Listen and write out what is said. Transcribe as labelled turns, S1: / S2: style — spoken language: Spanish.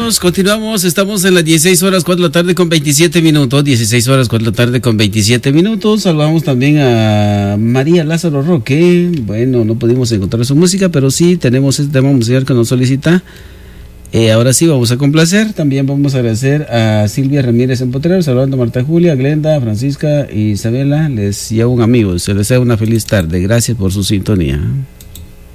S1: continuamos, estamos en las 16 horas 4 de la tarde con 27 minutos, 16 horas 4 de la tarde con 27 minutos, saludamos también a María Lázaro Roque, bueno, no pudimos encontrar su música, pero sí tenemos este tema musical que nos solicita, ahora sí vamos a complacer, también vamos a agradecer a Silvia Ramírez en Potrero, saludando a Marta Julia, Glenda, Francisca y Isabela, les llevo un amigo, se les desea una feliz tarde, gracias por su sintonía.